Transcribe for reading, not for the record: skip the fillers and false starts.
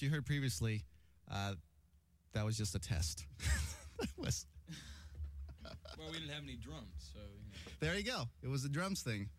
you heard previously, that was just a test. That was. Well, we didn't have any drums, so. There you go. It was a drums thing.